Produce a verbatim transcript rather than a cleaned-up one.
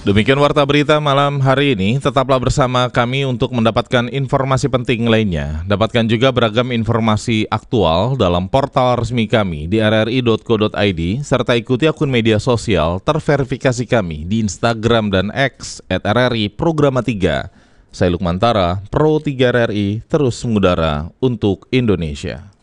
Demikian Warta Berita malam hari ini. Tetaplah bersama kami untuk mendapatkan informasi penting lainnya. Dapatkan juga beragam informasi aktual dalam portal resmi kami di r r i dot co dot i d serta ikuti akun media sosial terverifikasi kami di Instagram dan X at r r i programa tiga. Saya Lukman Tara, Pro tiga R R I, terus mengudara untuk Indonesia.